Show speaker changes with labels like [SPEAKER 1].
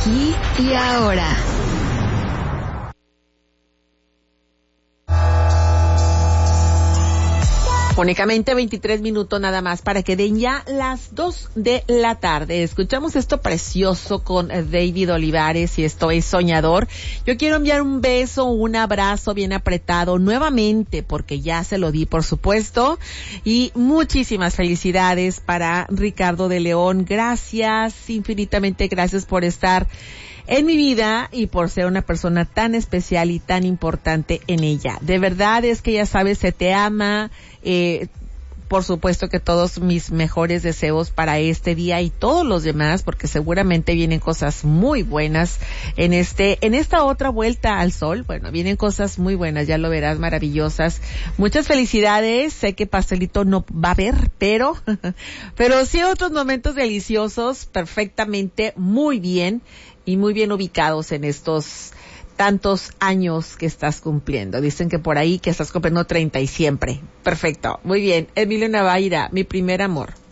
[SPEAKER 1] Aquí y ahora. Únicamente 23 minutos nada más para que den ya las 2 de la tarde. Escuchamos esto precioso con David Olivares y esto es Soñador. Yo quiero enviar un beso, un abrazo bien apretado nuevamente porque ya se lo di, por supuesto. Y muchísimas felicidades para Ricardo de León. Gracias, infinitamente gracias por estar en mi vida y por ser una persona tan especial y tan importante en ella. De verdad es que ya sabes, se te ama. Por supuesto que todos mis mejores deseos para este día y todos los demás, porque seguramente vienen cosas muy buenas en esta otra vuelta al sol. Bueno, vienen cosas muy buenas, ya lo verás, maravillosas. Muchas felicidades. Sé que pastelito no va a haber, pero sí otros momentos deliciosos, perfectamente, muy bien y muy bien ubicados en estos tantos años que estás cumpliendo. Dicen que por ahí que estás cumpliendo 30 y siempre. Perfecto. Muy bien. Emilio Navaira, mi primer amor.